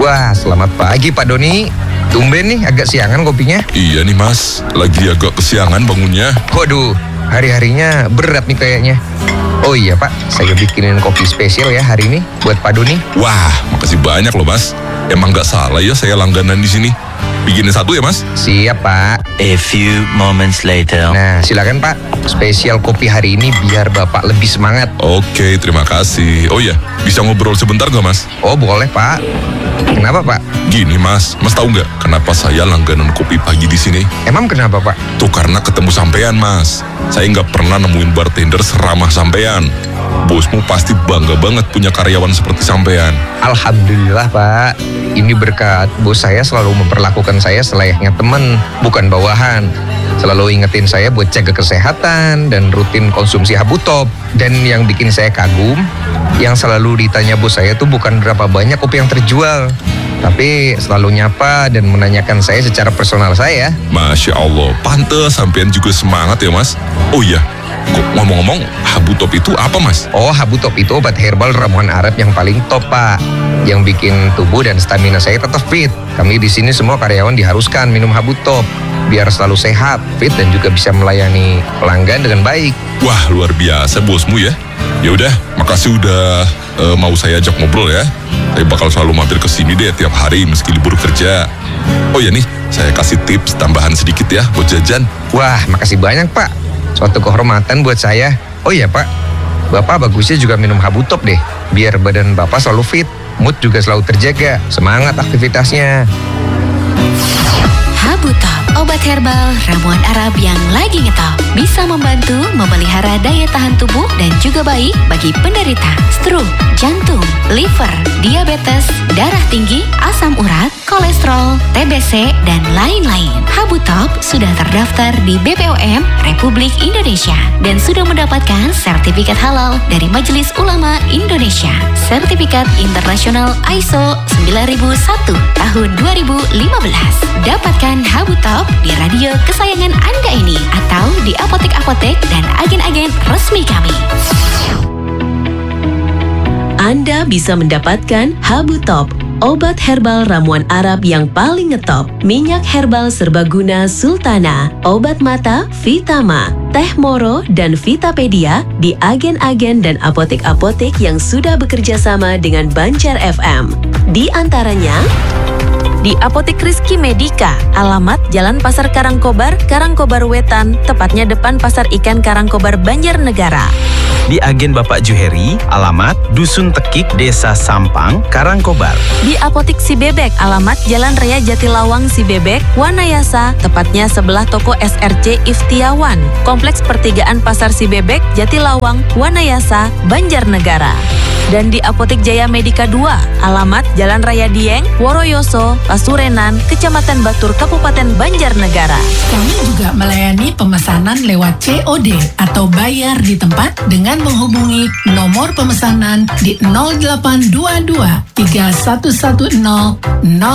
Wah, selamat pagi Pak Doni. Tumben nih agak siangan kopinya. Iya nih Mas, lagi agak kesiangan bangunnya. Waduh, hari-harinya berat nih kayaknya. Oh iya Pak, saya bikinin kopi spesial ya hari ini buat Pak Doni. Wah, makasih banyak loh Mas. Emang nggak salah ya saya langganan di sini. Bikinin satu ya Mas? Siap Pak. A few moments later. Nah, silakan Pak. Spesial kopi hari ini biar Bapak lebih semangat. Oke, terima kasih. Oh iya, bisa ngobrol sebentar nggak Mas? Oh boleh Pak. Kenapa Pak? Gini Mas tahu nggak kenapa saya langganan kopi pagi di sini? Emang kenapa Pak? Tuh karena ketemu sampean Mas. Saya nggak pernah nemuin bartender seramah sampean. Bosmu pasti bangga banget punya karyawan seperti sampean. Alhamdulillah Pak. Ini berkat bos saya selalu memperlakukan saya selayaknya teman, bukan bawahan. Selalu ingetin saya buat jaga kesehatan dan rutin konsumsi Habutop. Dan yang bikin saya kagum, yang selalu ditanya bos saya tuh bukan berapa banyak kopi yang terjual, tapi selalu nyapa dan menanyakan saya secara personal saya. Masya Allah, pantes sampean juga semangat ya Mas. Oh iya, ngomong-ngomong, Habutop itu apa Mas? Oh, Habutop itu obat herbal ramuan Arab yang paling top Pak, yang bikin tubuh dan stamina saya tetap fit. Kami di sini semua karyawan diharuskan minum Habutop biar selalu sehat, fit dan juga bisa melayani pelanggan dengan baik. Wah, luar biasa bosmu ya. Ya udah, makasih udah mau saya ajak ngobrol ya. Saya bakal selalu mampir ke sini deh tiap hari meski libur kerja. Oh ya nih, saya kasih tips tambahan sedikit ya buat jajan. Wah, makasih banyak Pak. Suatu kehormatan buat saya. Oh iya Pak, Bapak bagusnya juga minum Habutop deh, biar badan Bapak selalu fit, mood juga selalu terjaga, semangat aktivitasnya. Habutop, obat herbal ramuan Arab yang lagi ngetop. Bisa membantu memelihara daya tahan tubuh dan juga baik bagi penderita stroke, jantung, liver, diabetes, darah tinggi, asam urat, kolesterol, TBC, dan lain-lain. Habutop sudah terdaftar di BPOM Republik Indonesia dan sudah mendapatkan sertifikat halal dari Majelis Ulama Indonesia. Sertifikat internasional ISO 9001 tahun 2015. Dapatkan Habutop di radio kesayangan Anda ini atau di apotek-apotek dan agen-agen resmi kami. Anda bisa mendapatkan Habutop, obat herbal ramuan Arab yang paling ngetop, minyak herbal serbaguna Sultana, obat mata Vitama, teh moro dan Vitapedia di agen-agen dan apotek-apotek yang sudah bekerja sama dengan Banjar FM. Di antaranya di Apotek Rizky Medika, alamat Jalan Pasar Karangkobar, Karangkobar Wetan, tepatnya depan Pasar Ikan Karangkobar, Banjarnegara. Di Agen Bapak Juheri, alamat Dusun Tekik, Desa Sampang, Karangkobar. Di Apotek Si Bebek, alamat Jalan Raya Jatilawang Si Bebek, Wanayasa, tepatnya sebelah toko SRC Iftiawan, Kompleks Pertigaan Pasar Si Bebek, Jatilawang, Wanayasa, Banjarnegara. Dan di Apotek Jaya Medika 2, alamat Jalan Raya Dieng, Woroyoso, Pasurenan, Kecamatan Batur, Kabupaten Banjarnegara. Kami juga melayani pemesanan lewat COD atau bayar di tempat dengan menghubungi nomor pemesanan di 0822 3110